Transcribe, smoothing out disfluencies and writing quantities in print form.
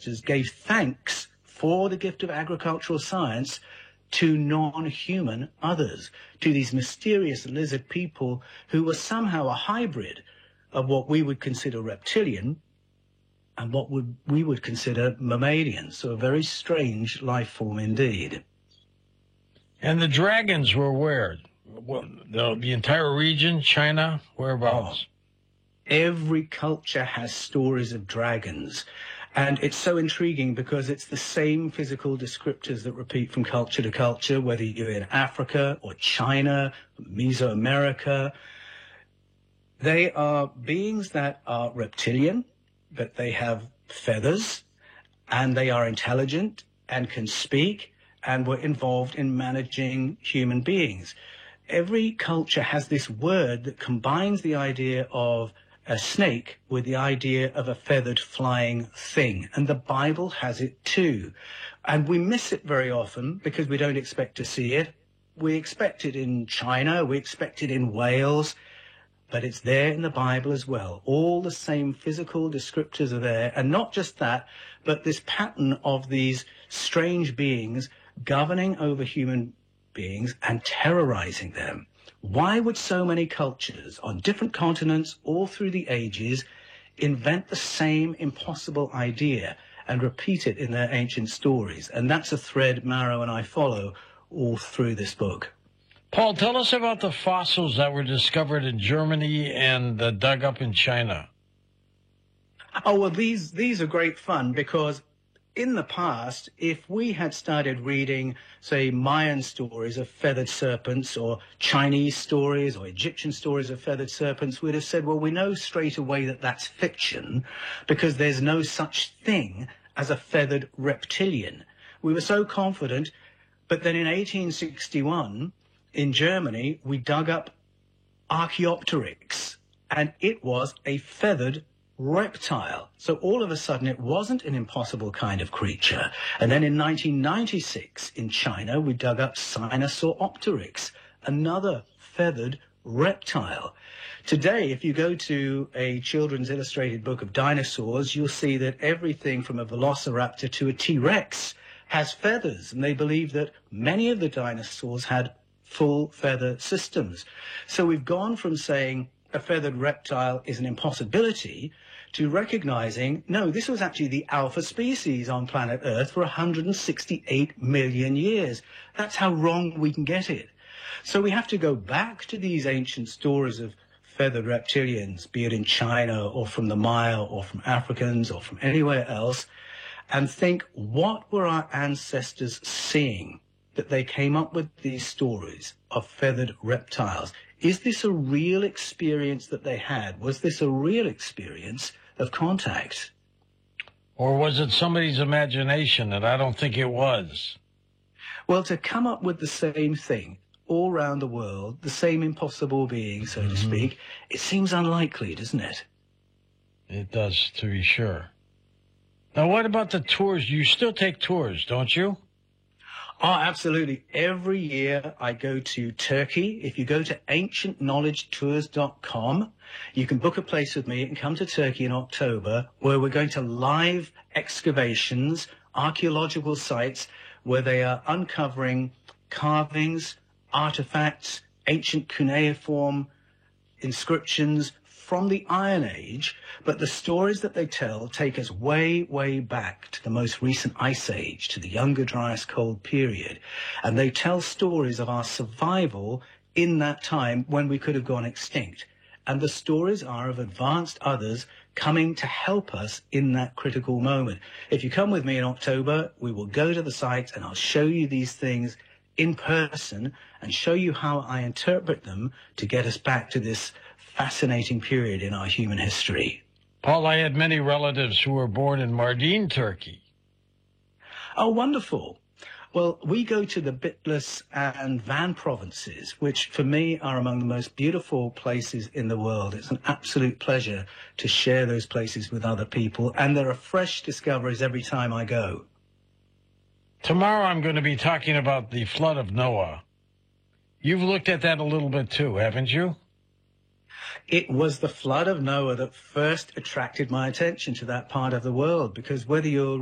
ancestors gave thanks for the gift of agricultural science to non-human others, to these mysterious lizard people who were somehow a hybrid of what we would consider reptilian and what we would consider mammalian. So a very strange life form indeed. And the dragons were where? Well, the entire region, China, whereabouts? Every culture has stories of dragons. And it's so intriguing because it's the same physical descriptors that repeat from culture to culture, whether you're in Africa or China, Mesoamerica. They are beings that are reptilian, but they have feathers, and they are intelligent and can speak and were involved in managing human beings. Every culture has this word that combines the idea of a snake with the idea of a feathered flying thing. And the Bible has it too. And we miss it very often because we don't expect to see it. We expect it in China, we expect it in Wales, but it's there in the Bible as well. All the same physical descriptors are there. And not just that, but this pattern of these strange beings governing over human beings and terrorizing them. Why would so many cultures on different continents all through the ages invent the same impossible idea and repeat it in their ancient stories? And that's a thread Maro and I follow all through this book. Paul, tell us about the fossils that were discovered in Germany and dug up in China. Oh, well, these are great fun because in the past, if we had started reading, say, Mayan stories of feathered serpents or Chinese stories or Egyptian stories of feathered serpents, we'd have said, well, we know straight away that that's fiction because there's no such thing as a feathered reptilian. We were so confident, but then in 1861, in Germany, we dug up Archaeopteryx, and it was a feathered reptile. So all of a sudden it wasn't an impossible kind of creature. And then in 1996 in China we dug up Sinosauropteryx, another feathered reptile. Today, if you go to a children's illustrated book of dinosaurs, you'll see that everything from a velociraptor to a T-Rex has feathers, and they believe that many of the dinosaurs had full feather systems. So we've gone from saying a feathered reptile is an impossibility to recognizing, no, this was actually the alpha species on planet Earth for 168 million years. That's how wrong we can get it. So we have to go back to these ancient stories of feathered reptilians, be it in China or from the Maya or from Africans or from anywhere else, and think, what were our ancestors seeing that they came up with these stories of feathered reptiles? Is this a real experience that they had? Was this a real experience of contact? Or was it somebody's imagination? And I don't think it was. Well, to come up with the same thing all around the world, the same impossible being, so to speak, it seems unlikely, doesn't it? It does, to be sure. Now, what about the tours? You still take tours, don't you? Oh, absolutely. Every year I go to Turkey. If you go to ancientknowledgetours.com, you can book a place with me and come to Turkey in October, where we're going to live excavations, archaeological sites, where they are uncovering carvings, artifacts, ancient cuneiform inscriptions from the Iron Age, but the stories that they tell take us way, way back to the most recent Ice Age, to the Younger Dryas Cold period. And they tell stories of our survival in that time when we could have gone extinct. And the stories are of advanced others coming to help us in that critical moment. If you come with me in October, we will go to the sites and I'll show you these things in person and show you how I interpret them to get us back to this fascinating period in our human history. Paul, I had many relatives who were born in Mardin, Turkey. Oh, wonderful. Well, we go to the Bitlis and Van provinces, which for me are among the most beautiful places in the world. It's an absolute pleasure to share those places with other people, and there are fresh discoveries every time I go. Tomorrow I'm going to be talking about the flood of Noah. You've looked at that a little bit too, haven't you? It was the flood of Noah that first attracted my attention to that part of the world, because whether you're